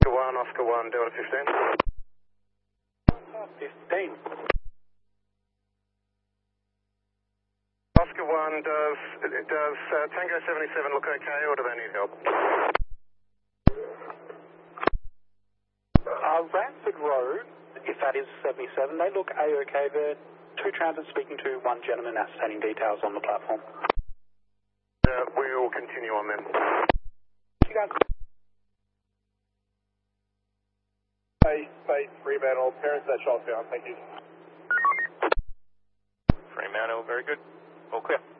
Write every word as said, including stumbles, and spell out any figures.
Oscar one, Oscar one, Delta fifteen. fifteen. Oscar one, does, does uh, Tango seventy-seven look okay, or do they need help? Uh, Ranford Road, if that is seventy-seven, they look A-OK. There are two transits speaking to one gentleman ascertaining details on the platform. Uh, we'll continue on then. You guys. Hey, Space, Fremantle, parents that shot down, thank you. Fremantle, very good. All clear.